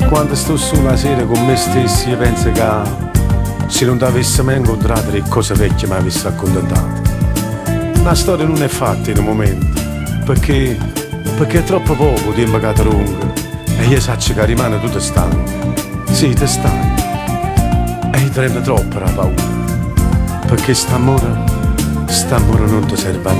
Quando sto su la sera con me stessi io penso che se non ti avessi mai incontrato le cose vecchie mi avessi accontentato. La storia non è fatta in un momento, perché è troppo poco tempo che ti lungo e io so che rimane tutto stanco. Sì, ti stanco e io prendo troppo la paura, perché st'amore non ti serve a